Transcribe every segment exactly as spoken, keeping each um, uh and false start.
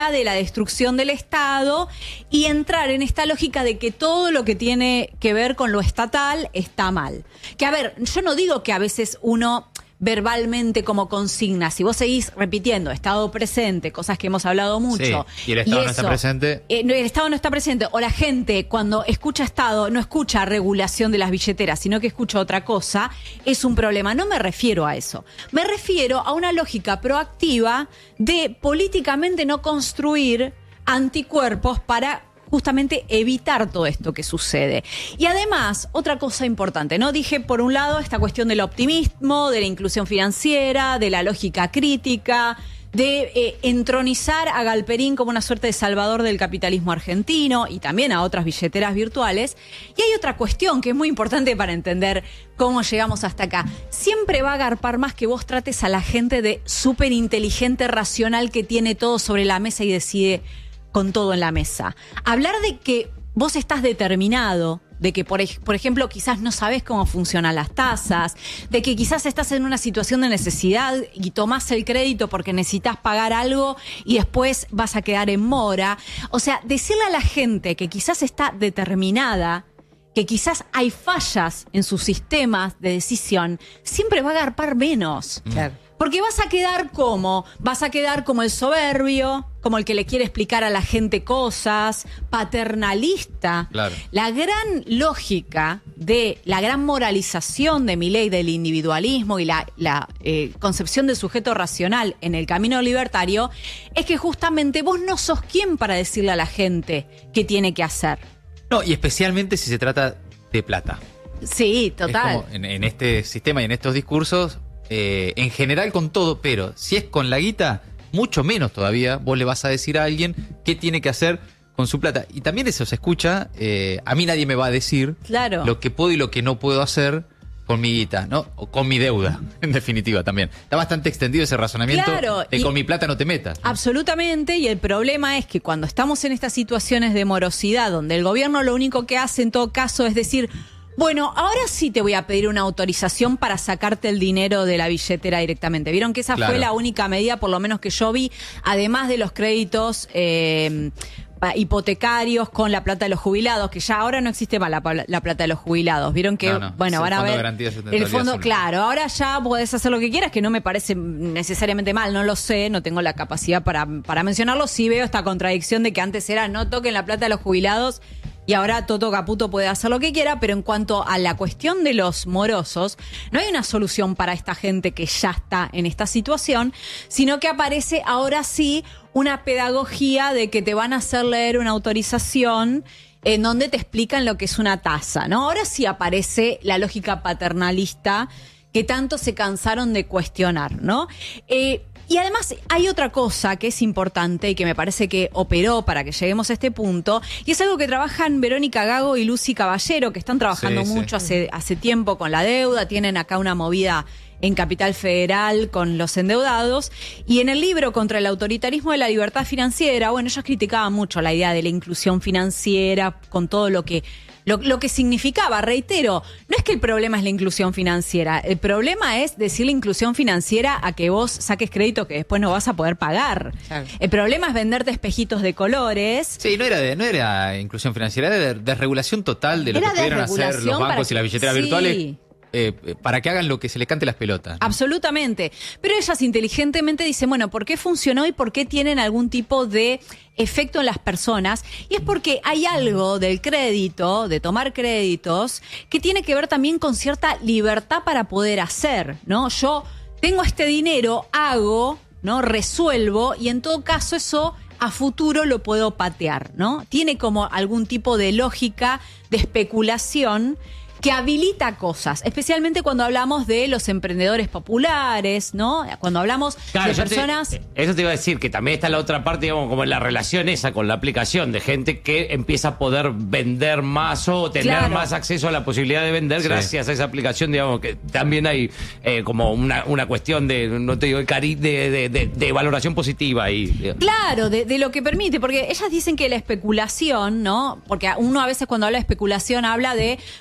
de la destrucción del Estado y entrar en esta lógica de que todo lo que tiene que ver con lo estatal está mal. Que a ver, yo no digo que a veces uno verbalmente como consigna, si vos seguís repitiendo Estado presente, cosas que hemos hablado mucho. Sí, y el Estado y no eso, está presente. Eh, no, el Estado no está presente, o la gente cuando escucha Estado no escucha regulación de las billeteras, sino que escucha otra cosa, es un problema. No me refiero a eso. Me refiero a una lógica proactiva de políticamente no construir anticuerpos para justamente evitar todo esto que sucede. Y además, otra cosa importante, ¿no? Dije, por un lado, esta cuestión del optimismo, de la inclusión financiera, de la lógica crítica, de eh, entronizar a Galperín como una suerte de salvador del capitalismo argentino y también a otras billeteras virtuales. Y hay otra cuestión que es muy importante para entender cómo llegamos hasta acá. Siempre va a agarpar más que vos trates a la gente de súper inteligente, racional, que tiene todo sobre la mesa y decide con todo en la mesa. Hablar de que vos estás determinado, de que, por, ej por ejemplo, quizás no sabés cómo funcionan las tasas, de que quizás estás en una situación de necesidad y tomás el crédito porque necesitas pagar algo y después vas a quedar en mora. O sea, decirle a la gente que quizás está determinada, que quizás hay fallas en sus sistemas de decisión, siempre va a agarpar menos. Claro. Porque vas a quedar como, vas a quedar como el soberbio, como el que le quiere explicar a la gente cosas, paternalista. Claro. La gran lógica de la gran moralización de Milei del individualismo y la, la eh, concepción del sujeto racional en el camino libertario es que justamente vos no sos quien para decirle a la gente qué tiene que hacer. No, y especialmente si se trata de plata. Sí, total. Es como en, en este sistema y en estos discursos, eh, en general con todo, pero si es con la guita, mucho menos todavía vos le vas a decir a alguien qué tiene que hacer con su plata. Y también eso se escucha, eh, a mí nadie me va a decir Claro. lo que puedo y lo que no puedo hacer con mi guita, ¿no? O con mi deuda, en definitiva también. Está bastante extendido ese razonamiento Claro, de y- con mi plata no te metas. Absolutamente, y el problema es que cuando estamos en estas situaciones de morosidad, donde el gobierno lo único que hace en todo caso es decir, bueno, ahora sí te voy a pedir una autorización para sacarte el dinero de la billetera directamente. Vieron que esa Claro. fue la única medida, por lo menos que yo vi, además de los créditos eh, pa- hipotecarios con la plata de los jubilados, que ya ahora no existe más la, pa- la plata de los jubilados. Vieron que, No, no, bueno, es el van a Fondo de ver Garantía de el Sustentabilidad fondo, Solo. claro, ahora ya podés hacer lo que quieras, que no me parece necesariamente mal, no lo sé, no tengo la capacidad para, para mencionarlo. Sí veo esta contradicción de que antes era no toquen la plata de los jubilados y ahora Toto Caputo puede hacer lo que quiera, pero en cuanto a la cuestión de los morosos, no hay una solución para esta gente que ya está en esta situación, sino que aparece ahora sí una pedagogía de que te van a hacer leer una autorización en donde te explican lo que es una tasa, ¿no? Ahora sí aparece la lógica paternalista que tanto se cansaron de cuestionar, ¿no? Eh, y además hay otra cosa que es importante y que me parece que operó para que lleguemos a este punto, y es algo que trabajan Verónica Gago y Lucy Caballero, que están trabajando Sí, sí. mucho hace, hace tiempo con la deuda, tienen acá una movida en Capital Federal con los endeudados, y en el libro Contra el autoritarismo de la libertad financiera, bueno, ellos criticaban mucho la idea de la inclusión financiera con todo lo que Lo, lo que significaba, reitero, no es que el problema es la inclusión financiera, el problema es decirle inclusión financiera a que vos saques crédito que después no vas a poder pagar. Claro. El problema es venderte espejitos de colores. Sí, no era de, no era inclusión financiera, era de desregulación total de lo Era que pudieran hacer desregulación los para bancos y que- las billeteras sí. virtuales eh, para que hagan lo que se les cante las pelotas, ¿no? Absolutamente. Pero ellas inteligentemente dicen, bueno, ¿por qué funcionó y por qué tienen algún tipo de efecto en las personas? Y es porque hay algo del crédito, de tomar créditos, que tiene que ver también con cierta libertad para poder hacer, ¿no? Yo tengo este dinero, hago, ¿no? Resuelvo, y en todo caso eso a futuro lo puedo patear, ¿no? Tiene como algún tipo de lógica de especulación que habilita cosas, especialmente cuando hablamos de los emprendedores populares, ¿no? Cuando hablamos Claro, de yo te- personas... eso te iba a decir, que también está la otra parte, digamos, como en la relación esa con la aplicación, de gente que empieza a poder vender más o tener Claro. más acceso a la posibilidad de vender Sí. gracias a esa aplicación, digamos, que también hay eh, como una, una cuestión de, no te digo, de, cari de, de, de, de valoración positiva ahí. digamos. Claro, de, de lo que permite, porque ellas dicen que la especulación, ¿no? Porque uno a veces cuando habla de especulación habla de, bueno, los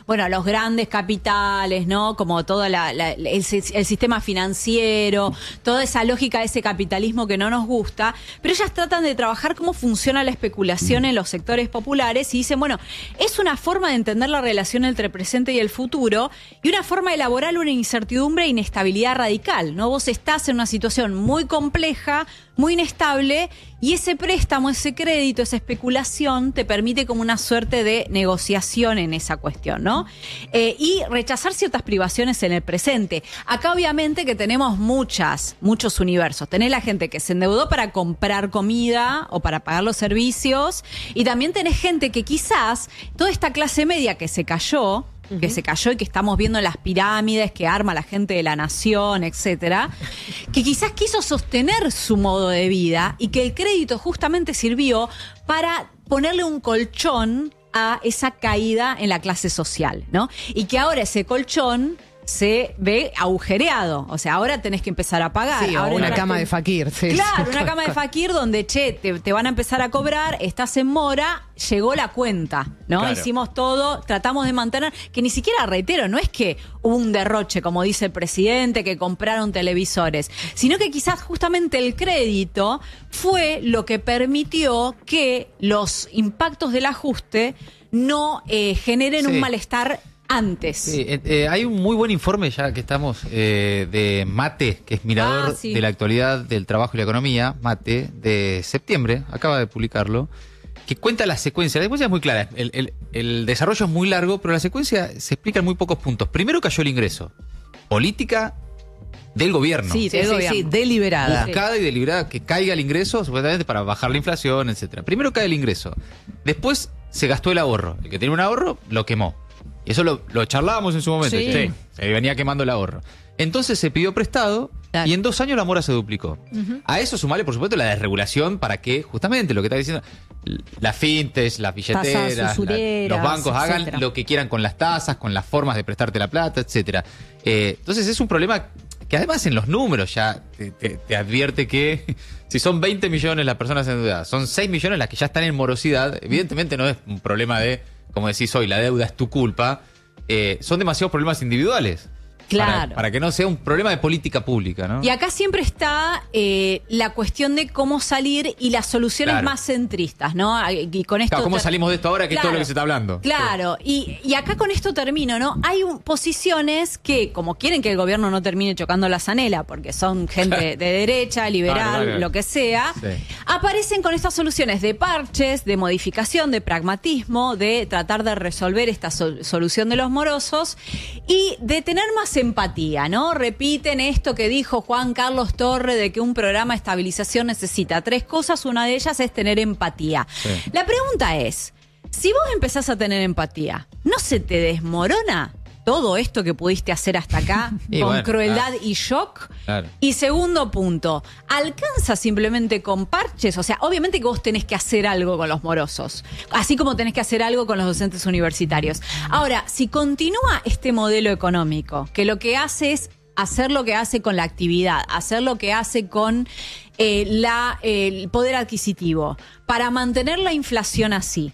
grandes capitales, ¿no? Como todo la, la, el, el sistema financiero, toda esa lógica de ese capitalismo que no nos gusta, pero ellas tratan de trabajar cómo funciona la especulación en los sectores populares y dicen, bueno, es una forma de entender la relación entre el presente y el futuro y una forma de elaborar una incertidumbre e inestabilidad radical, ¿no? Vos estás en una situación muy compleja, muy inestable, y ese préstamo, ese crédito, esa especulación te permite como una suerte de negociación en esa cuestión, ¿no? Eh, y rechazar ciertas privaciones en el presente. Acá obviamente que tenemos muchas, muchos universos. Tenés la gente que se endeudó para comprar comida o para pagar los servicios, y también tenés gente que quizás, toda esta clase media que se cayó, que se cayó y que estamos viendo en las pirámides que arma la gente de la nación, etcétera, que quizás quiso sostener su modo de vida y que el crédito justamente sirvió para ponerle un colchón a esa caída en la clase social, ¿no? Y que ahora ese colchón se ve agujereado, o sea, ahora tenés que empezar a pagar. Sí, ahora o una entraste- cama de fakir. Sí. Claro, una cama de fakir donde, che, te, te van a empezar a cobrar, estás en mora, llegó la cuenta, ¿no? Claro. Hicimos todo, tratamos de mantener, que ni siquiera, reitero, no es que hubo un derroche, como dice el presidente, que compraron televisores, sino que quizás justamente el crédito fue lo que permitió que los impactos del ajuste no eh, generen Sí. un malestar antes. Sí, eh, eh, hay un muy buen informe, ya que estamos, eh, de Mate, que es mirador Ah, sí. de la actualidad del trabajo y la economía, Mate, de septiembre, acaba de publicarlo, que cuenta la secuencia. La secuencia es muy clara, el, el- el desarrollo es muy largo, pero la secuencia se explica en muy pocos puntos. Primero cayó el ingreso, política del gobierno. Sí, Sí, del sí, gobierno. sí. Deliberada. Buscada y deliberada que caiga el ingreso, supuestamente para bajar la inflación, etcétera. Primero cae el ingreso. Después se gastó el ahorro. El que tenía un ahorro lo quemó. Y eso lo, lo charlábamos en su momento. Sí. Sí. Se venía quemando el ahorro. Entonces se pidió prestado Claro. y en dos años la mora se duplicó. A eso sumarle, por supuesto, la desregulación para que, justamente, lo que está diciendo, las fintech, las billeteras, la- usureras, los bancos hagan etcétera. lo que quieran con las tasas, con las formas de prestarte la plata, etcétera. Eh, entonces es un problema que además en los números ya te, te- te advierte que si son veinte millones las personas endeudadas, son seis millones las que ya están en morosidad, evidentemente no es un problema de, como decís hoy, la deuda es tu culpa, eh, son demasiados problemas individuales. Claro. Para, para que no sea un problema de política pública, ¿no? Y acá siempre está eh, la cuestión de cómo salir y las soluciones Claro. más centristas, ¿no? Y con esto Claro, ¿cómo ter- salimos de esto ahora que es todo lo que se está hablando? Claro, y, y acá con esto termino, ¿no? Hay un- posiciones que, como quieren que el gobierno no termine chocando la zanela, porque son gente de derecha, liberal, Claro, claro. lo que sea, Sí. aparecen con estas soluciones de parches, de modificación, de pragmatismo, de tratar de resolver esta sol- solución de los morosos y de tener más empatía, ¿no? Repiten esto que dijo Juan Carlos Torre de que un programa de estabilización necesita tres cosas, una de ellas es tener empatía. Sí. La pregunta es, si vos empezás a tener empatía, ¿no se te desmorona todo esto que pudiste hacer hasta acá Y con bueno, crueldad claro. y shock? Claro. Y segundo punto, ¿alcanza simplemente con parches? O sea, obviamente que vos tenés que hacer algo con los morosos, así como tenés que hacer algo con los docentes universitarios. Ahora, si continúa este modelo económico, que lo que hace es hacer lo que hace con la actividad, hacer lo que hace con eh, la, eh, el poder adquisitivo, para mantener la inflación así,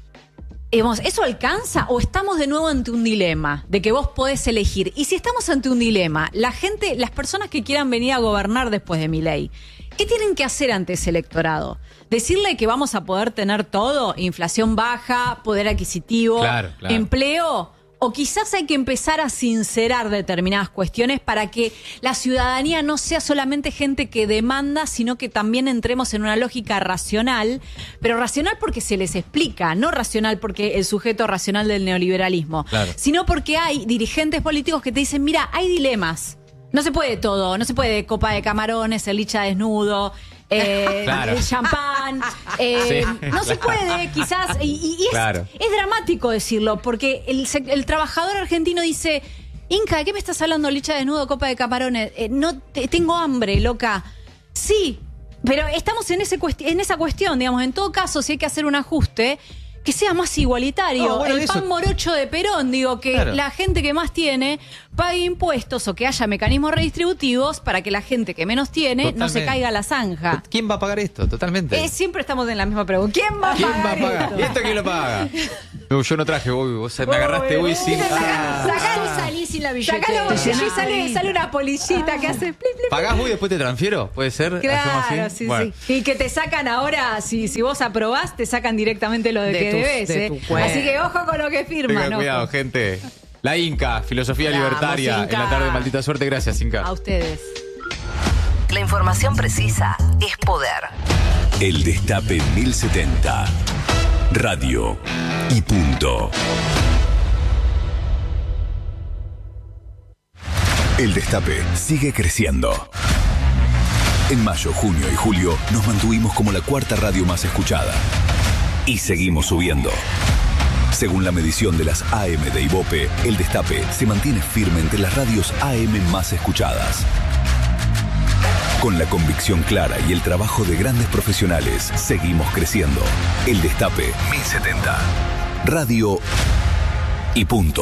Digamos, ¿eso alcanza o estamos de nuevo ante un dilema de que vos podés elegir? Y si estamos ante un dilema, la gente, las personas que quieran venir a gobernar después de mi ley, ¿qué tienen que hacer ante ese electorado? ¿Decirle que vamos a poder tener todo? Inflación baja, poder adquisitivo, Claro, claro. empleo. O quizás hay que empezar a sincerar determinadas cuestiones para que la ciudadanía no sea solamente gente que demanda, sino que también entremos en una lógica racional, pero racional porque se les explica, no racional porque el sujeto racional del neoliberalismo, Claro. sino porque hay dirigentes políticos que te dicen, mira, hay dilemas. No se puede todo, no se puede copa de camarones, el licha desnudo, eh, Claro. el champán. eh, Sí, no se claro. puede, quizás. Y, y- y es, Claro. es dramático decirlo, porque el, sec- el trabajador argentino dice: Inca, ¿de qué me estás hablando, licha desnudo, copa de camarones? Eh, no te- tengo hambre, loca. Sí, pero estamos en, ese cuesti- en esa cuestión, digamos. En todo caso, si hay que hacer un ajuste, que sea más igualitario. No, bueno, el eso- pan morocho de Perón, digo, que Claro. la gente que más tiene pague impuestos o que haya mecanismos redistributivos para que la gente que menos tiene no se Totalmente. caiga a la zanja. ¿Quién va a pagar esto? Totalmente. Eh, siempre estamos en la misma pregunta. ¿Quién va a ¿Quién va a pagar pagar? esto? ¿Y esto quién lo paga? No, yo no traje, vos, vos me agarraste hoy sin. Sacá, Tú salís sin la billetera. sacá la botella y sale, sale una polillita que hace plip, plip. ¿Pagás vos y después te transfiero? ¿Puede ser? ¿Hacemos Claro, así? sí, Bueno. sí. Y que te sacan ahora, si, si vos aprobás, te sacan directamente lo de, De que tus- debes. de ¿eh? tu cuenta. Así que ojo con lo que firman. Tengan ojo. cuidado, gente. La Inca, filosofía Vamos, libertaria. Inca. En la tarde, maldita suerte. Gracias, Inca. A ustedes. La información precisa es poder. El Destape mil setenta. Radio y punto. El Destape sigue creciendo. En mayo, junio y julio nos mantuvimos como la cuarta radio más escuchada. Y seguimos subiendo. Según la medición de las A M de Ibope, El Destape se mantiene firme entre las radios A M más escuchadas. Con la convicción clara y el trabajo de grandes profesionales, seguimos creciendo. El Destape mil setenta. Radio y punto.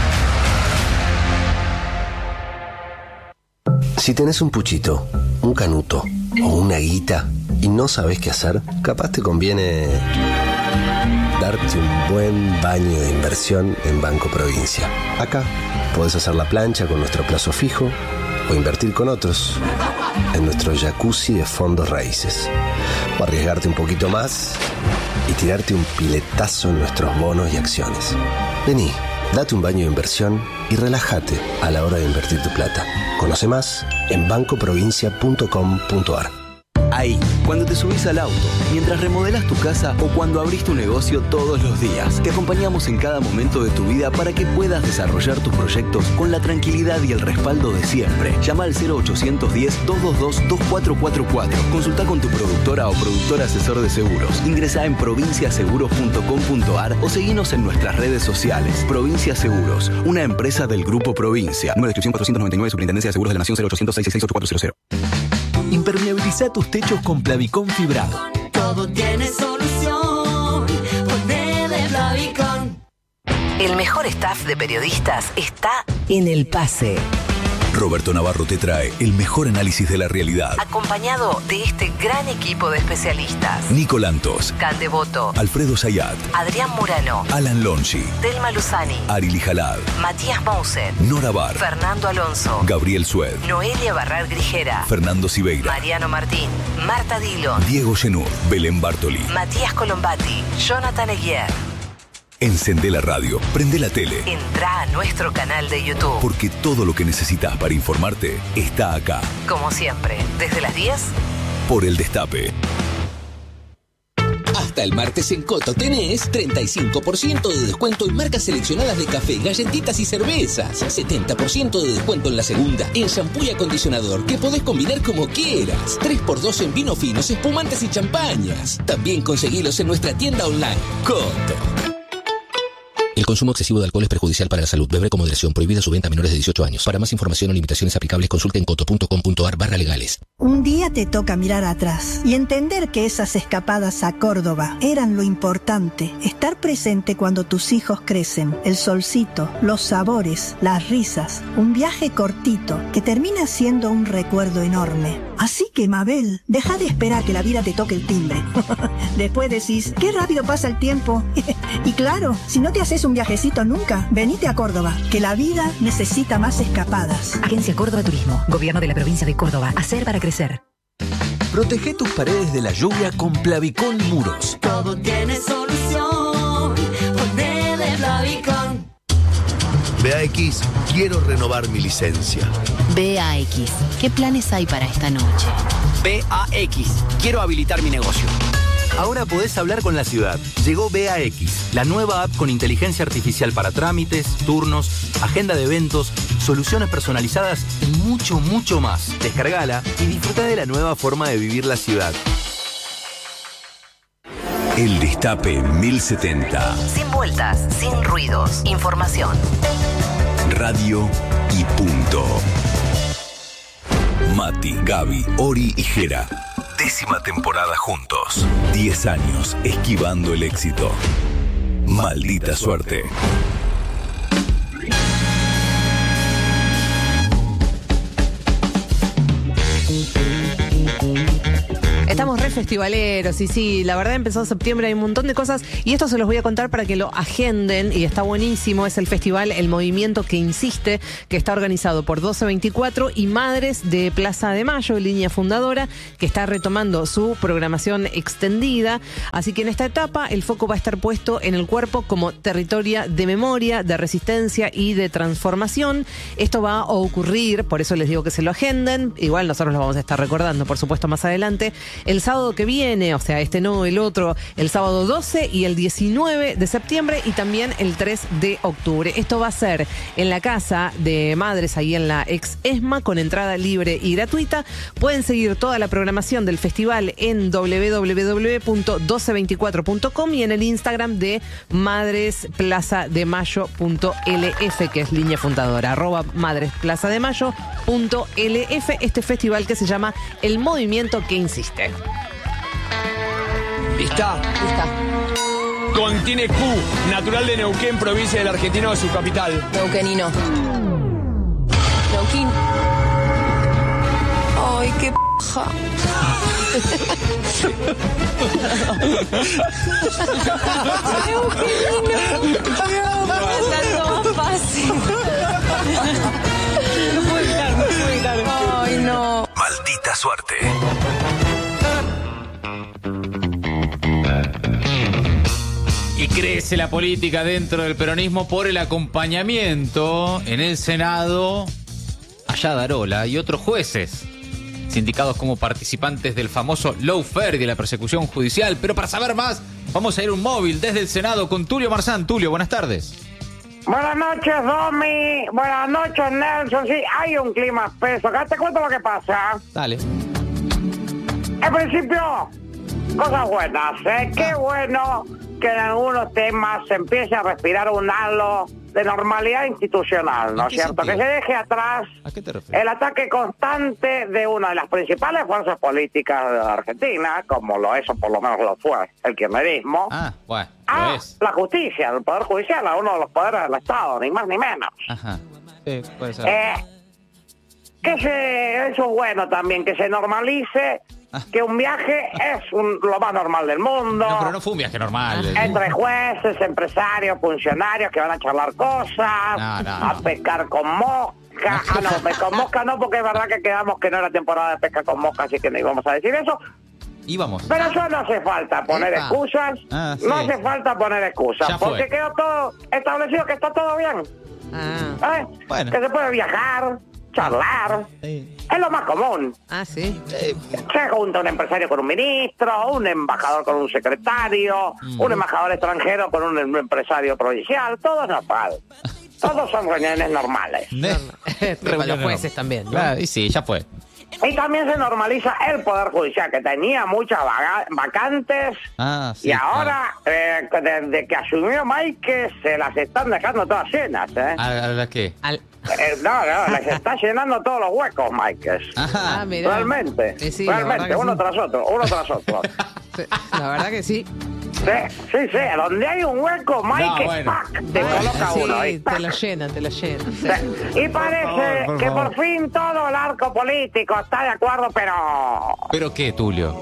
Si tenés un puchito, un canuto o una guita y no sabés qué hacer, capaz te conviene darte un buen baño de inversión en Banco Provincia. Acá podés hacer la plancha con nuestro plazo fijo o invertir con otros en nuestro jacuzzi de fondos raíces. O arriesgarte un poquito más y tirarte un piletazo en nuestros bonos y acciones. Vení, date un baño de inversión y relájate a la hora de invertir tu plata. Conoce más en banco provincia punto com punto ar. Ahí, cuando te subís al auto, mientras remodelas tu casa o cuando abrís tu negocio todos los días. Te acompañamos en cada momento de tu vida para que puedas desarrollar tus proyectos con la tranquilidad y el respaldo de siempre. Llama al cero ochocientos diez, doscientos veintidós, veinticuatro cuarenta y cuatro. Consulta con tu productora o productor asesor de seguros. Ingresá en provincia seguros punto com punto ar o seguinos en nuestras redes sociales. Provincia Seguros, una empresa del Grupo Provincia. Número de inscripción cuatrocientos noventa y nueve, Superintendencia de Seguros de la Nación, cero ochocientos, seiscientos sesenta y seis, ochenta y cuatro cero cero. Impermeabiliza tus techos con Plavicón fibrado. Todo tiene solución. Ponele Plavicón. El mejor staff de periodistas está en El Pase. Roberto Navarro te trae el mejor análisis de la realidad. Acompañado de este gran equipo de especialistas. Nico Lantos, Cande Boto, Alfredo Zayat, Adrián Murano, Alan Longi, Delma Luzani, Arili Jalad, Matías Mousen, Nora Bar, Fernando Alonso, Gabriel Sued, Noelia Barral Grijera, Fernando Siveira, Mariano Martín, Marta Dillon, Diego Genur, Belén Bartoli, Matías Colombati, Jonathan Eguier. Encendé la radio, prende la tele, Entrá a nuestro canal de YouTube. porque todo lo que necesitas para informarte está acá, Como siempre, desde las diez. por El Destape. Hasta el martes en Coto tenés treinta y cinco por ciento de descuento en marcas seleccionadas de café, galletitas y cervezas. setenta por ciento de descuento en la segunda en shampoo y acondicionador que podés combinar como quieras. tres por dos en vinos finos, espumantes y champañas. También conseguilos en nuestra tienda online. Coto. El consumo excesivo de alcohol es perjudicial para la salud. Beber con moderación. Prohibida su venta a menores de dieciocho años. Para más información o limitaciones aplicables, consulte en coto punto com punto ar barra legales. Un día te toca mirar atrás y entender que esas escapadas a Córdoba eran lo importante. Estar presente cuando tus hijos crecen. El solcito, los sabores, las risas. Un viaje cortito que termina siendo un recuerdo enorme. Así que, Mabel, deja de esperar que la vida te toque el timbre. Después decís, qué rápido pasa el tiempo. Y claro, si no te haces un viajecito nunca, venite a Córdoba, que la vida necesita más escapadas. Agencia Córdoba Turismo, Gobierno de la Provincia de Córdoba. Hacer para crecer. Protege tus paredes de la lluvia con Plavicón Muros. Todo tiene solución. Ponele Plavicón. B A X, quiero renovar mi licencia. B A X, ¿qué planes hay para esta noche? B A X, quiero habilitar mi negocio. Ahora podés hablar con la ciudad. Llegó B A X, la nueva app con inteligencia artificial para trámites, turnos, agenda de eventos, soluciones personalizadas y mucho, mucho más. Descargala y disfruta de la nueva forma de vivir la ciudad. El Destape mil setenta. Sin vueltas, sin ruidos. Información. Radio y punto. Mati, Gaby, Ori y Jera. Décima temporada juntos. Diez años esquivando el éxito. Maldita suerte. Estamos Estamos re festivaleros y sí, la verdad empezó septiembre, hay un montón de cosas y esto se los voy a contar para que lo agenden y está buenísimo. Es el festival El Movimiento que Insiste, que está organizado por doce veinticuatro y Madres de Plaza de Mayo, línea fundadora, que está retomando su programación extendida. Así que en esta etapa el foco va a estar puesto en el cuerpo como territorio de memoria, de resistencia y de transformación. Esto va a ocurrir, por eso les digo que se lo agenden. Igual nosotros lo vamos a estar recordando, por supuesto, más adelante. El sábado que viene, o sea, este no, el otro, el sábado doce y el diecinueve de septiembre y también el tres de octubre. Esto va a ser en la Casa de Madres, ahí en la ex ESMA, con entrada libre y gratuita. Pueden seguir toda la programación del festival en doble u doble u doble u punto doce veinticuatro punto com y en el Instagram de Madres Plaza de Mayo punto L F, que es línea fundadora, arroba Madres Plaza de Mayo punto L F, este festival que se llama El Movimiento que Insiste. ¿Lista? Lista. Contiene Q, natural de Neuquén, provincia del Argentino, de su capital. Neuquenino. Neuquén. Ay, qué paja. Neuquenino. Más fácil. No puedo evitar, no puedo evitar. Ay, no. Maldita suerte. Y crece la política dentro del peronismo por el acompañamiento en el Senado a Yadarola y otros jueces, sindicados como participantes del famoso lawfare de la persecución judicial. Pero para saber más, vamos a ir a un móvil desde el Senado con Tulio Marzán. Tulio, buenas tardes. Buenas noches, Domi. Buenas noches, Nelson. Sí, hay un clima espeso. Acá te cuento lo que pasa. Dale. En principio, cosas buenas, ¿eh? Qué bueno que en algunos temas se empiece a respirar un halo de normalidad institucional, ¿no es cierto? Que se deje atrás el ataque constante de una de las principales fuerzas políticas de la Argentina, como lo es, o por lo menos lo fue, el kirchnerismo, Ah, bueno, a lo es. la justicia, el Poder Judicial, a uno de los poderes del Estado, ni más ni menos. Ajá. Sí, puede ser. Eh, que se, eso es bueno también, que se normalice que un viaje es un- lo más normal del mundo. No, pero no fue un viaje normal. Entre jueces, empresarios, funcionarios que van a charlar cosas, No, no, a pescar con mosca. Ah, no, pe- con mosca no, porque es verdad que quedamos que no era temporada de pesca con mosca, así que no íbamos a decir eso. Íbamos. Pero eso no hace falta poner Epa. excusas. Ah, sí. No hace falta poner excusas, Ya fue. porque quedó todo establecido que está todo bien. ¿Eh? Bueno. Que se puede viajar, charlar. Es lo más común. Ah, sí. Se junta un empresario con un ministro, un embajador con un secretario, Mm. un embajador extranjero con un em- empresario provincial. Todo es normal. Todos son reuniones normales. Para los jueces también, ¿no? Claro, y sí, ya fue. Y también se normaliza el Poder Judicial, que tenía muchas vaga- vacantes. Ah, sí. Y ahora, eh, desde que asumió Mike, se las están dejando todas llenas, ¿eh? ¿A, a la qué? Eh, no, no, les está llenando todos los huecos, Mike. Ah, mirá. Realmente, Sí, sí, la verdad realmente, que uno sí. tras otro, uno tras otro. La verdad que sí. Sí, sí, sí, donde hay un hueco, Mike, No, bueno. ¡pac! Te coloca Sí, uno ahí. te lo llenan, te lo llenan. sí. Y parece favor, por que favor. por fin todo el arco político está de acuerdo, pero ¿Pero qué, Tulio?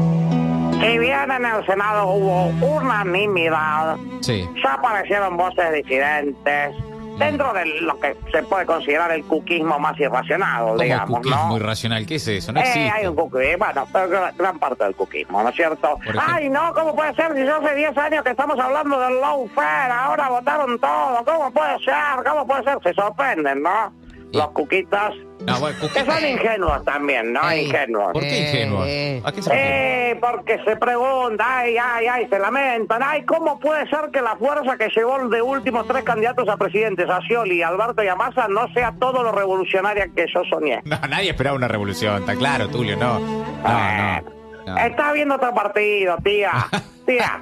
si bien en el Senado hubo unanimidad, Sí. ya aparecieron voces disidentes dentro de lo que se puede considerar el cuquismo más irracional, Como digamos, cuquismo ¿no? irracional, ¿qué es eso? No Eh, existe. hay un cuquismo, bueno, pero gran, gran parte del cuquismo, ¿no es cierto? ejemplo. Ay, no, ¿cómo puede ser? Si yo hace diez años que estamos hablando del lawfare, ahora votaron todo, ¿cómo puede ser? ¿Cómo puede ser? Se sorprenden, ¿no? Los cuquitas, No, bueno, cuqui- que son ingenuos también, ¿no? Ey. Ingenuos. ¿Por qué ingenuos? ¿A qué se refiere? Eh, porque se pregunta, ay, ay, ay, se lamentan, ay, ¿cómo puede ser que la fuerza que llevó de últimos tres candidatos a presidentes, a Scioli, Alberto y a Massa, no sea todo lo revolucionaria que yo soñé? No, nadie esperaba una revolución, está claro, Tulio, no. No, no. no. Está viendo otro partido, tía, tía.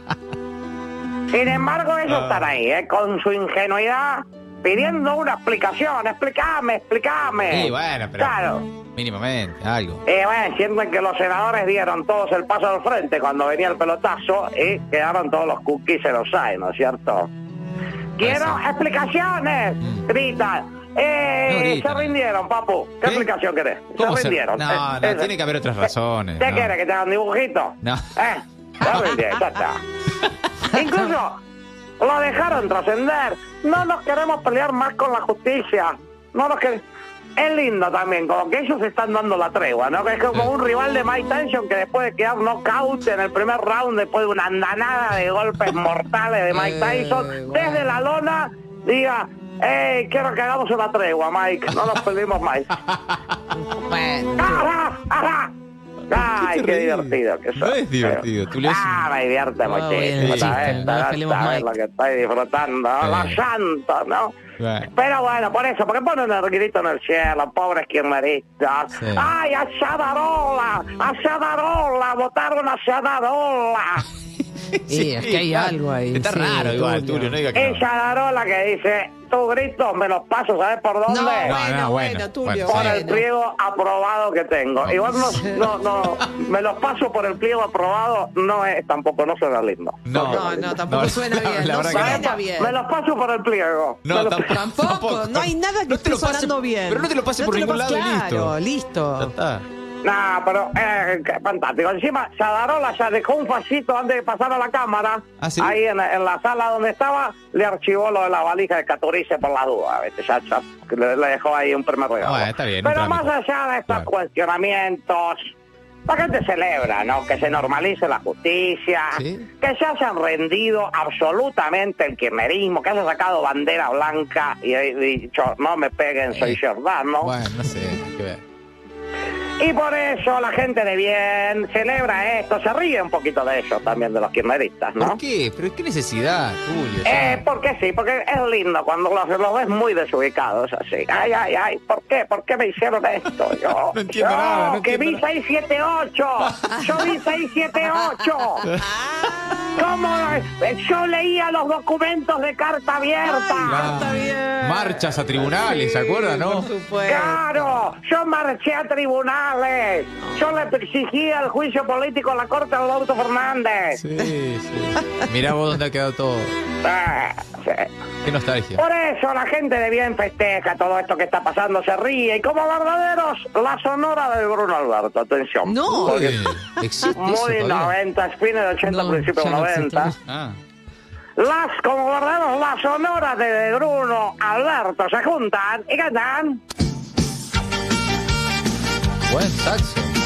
Sin embargo, ellos están ahí, ¿eh? Con su ingenuidad, pidiendo una explicación, explícame, explícame. Sí, bueno, pero Claro. mínimamente, algo. Eh, bueno, sienten que los senadores dieron todos el paso al frente cuando venía el pelotazo y quedaron todos los cookies en los hay, ¿no es cierto? ¡Quiero explicaciones! Gritan. Eh, se rindieron, papu. ¿Qué, ¿Qué? explicación querés? ¿Cómo se rindieron. Se... No, eh, no, eh, tiene que haber otras razones. ¿Qué no. querés? ¿Que te hagan dibujito? No. ¿Eh? Se rindieron, ya está. Incluso lo dejaron trascender. No nos queremos pelear más con la justicia. No nos queremos... Es lindo también, como que ellos están dando la tregua, ¿no? Que es como un rival de Mike Tyson que después de quedar knockout en el primer round, después de una andanada de golpes mortales de Mike Tyson, desde la lona, diga, hey, quiero que hagamos una tregua, Mike, no nos perdimos más. Bueno. ¡Ajá! ¡Ajá! Ay, qué, qué divertido que no es divertido, tú le haces... Ah, me divierte muchísimo. Es lo que estoy disfrutando, sí. Los santos, ¿no? Right. Pero bueno, por eso, porque ponen el grito en el cielo, pobres kirchneristas. Sí. ¡Ay, a Sadarola! ¡A Sadarola! ¡Votaron a Sadarola! Sí, sí, es que hay claro. algo ahí. Está sí, raro igual, Tulio, no diga que es Sadarola que dice, tu grito me los paso, ¿sabes por dónde? No, bueno, no, bueno, bueno, Tulio. Por bueno. el pliego aprobado que tengo. No. Igual no, no, no, me los paso por el pliego aprobado, no es, tampoco, no suena lindo. No, no, no, no tampoco no, suena bien, la, la no suena no. bien. Me los paso por el pliego. No, los... tampoco, tampoco, no hay nada que no esté sonando bien. Pero no te lo pases no por ningún lado claro, y listo. listo. Ya está. No, pero eh, fantástico. Encima, Sadarola ya dejó un fascito antes de pasar a la cámara. ¿Ah, sí? Ahí en, en la sala donde estaba, le archivó lo de la valija de Caturice por la duda. ¿Viste? Ya, ya le, le dejó ahí un primer regalo. Ah, está bien, pero más allá de estos claro. cuestionamientos, la gente celebra, ¿no? Que se normalice la justicia, ¿sí? Que se hayan rendido absolutamente el kirchnerismo, que haya sacado bandera blanca y dicho, no me peguen, eh. soy Giordano. Bueno, no sé, hay que ver. Y por eso la gente de bien celebra esto, se ríe un poquito de ellos también, de los kirchneristas, ¿no? ¿Por qué? ¿Pero qué necesidad, Tulio? Eh, porque sí, porque es lindo cuando los, los ves muy desubicados así. Ay, ay, ay, ¿por qué? ¿Por qué me hicieron esto? Yo, no entiendo yo nada, no que vi nada. seis siete ocho, yo vi seis siete ocho. ¿Cómo? Yo leía los documentos de carta abierta. Ay, carta abierta. Marchas a tribunales, ¿se acuerdan, no? Por supuesto. Claro, yo marché a tribunales. Yo le exigía el juicio político a la corte de Alberto Fernández. Sí, sí. Mirá vos dónde ha quedado todo. Ah, sí. Qué nostalgia. Por eso la gente de bien festeja todo esto que está pasando, se ríe. Y como verdaderos, la sonora de Bruno Alberto. Atención. No. Uy, existe muy noventa, fines de ochenta, no, principios de noventa. Ah. Las, como verdaderos, las sonoras de Bruno Alberto se juntan y cantan. Buen saxo.